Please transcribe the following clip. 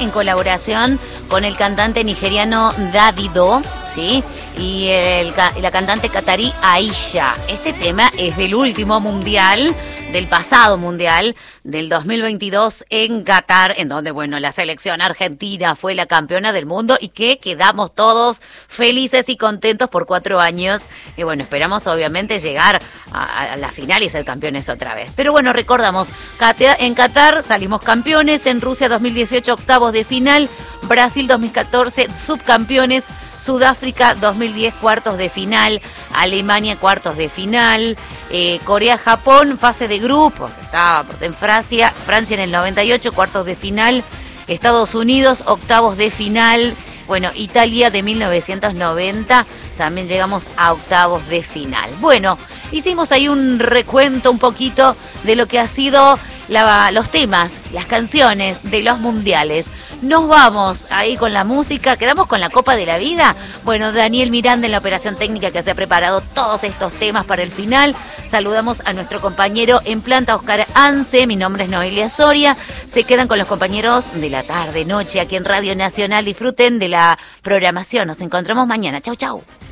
en colaboración con el cantante nigeriano Davido, ¿sí? Y la cantante catarí Aisha. Este tema es del último mundial, del pasado mundial, del 2022 en Qatar, en donde, bueno, la selección argentina fue la campeona del mundo y que quedamos todos felices y contentos por 4 años. Y bueno, esperamos obviamente llegar a la final y ser campeones otra vez. Pero bueno, recordamos, en Qatar salimos campeones, en Rusia 2018 octavos de final, Brasil 2014 subcampeones, Sudáfrica 2010 cuartos de final, Alemania cuartos de final, Corea-Japón fase de grupos, estábamos en Francia en el 98 cuartos de final, Estados Unidos octavos de final. Bueno, Italia de 1990, también llegamos a octavos de final. Bueno, hicimos ahí un recuento un poquito de lo que ha sido los temas, las canciones de los mundiales. Nos vamos ahí con la música, quedamos con la Copa de la Vida. Bueno, Daniel Miranda en la operación técnica que se ha preparado todos estos temas para el final. Saludamos a nuestro compañero en planta, Oscar Ance. Mi nombre es Noelia Soria. Se quedan con los compañeros de la tarde, noche, aquí en Radio Nacional. Disfruten de la programación. Nos encontramos mañana. Chau, chau.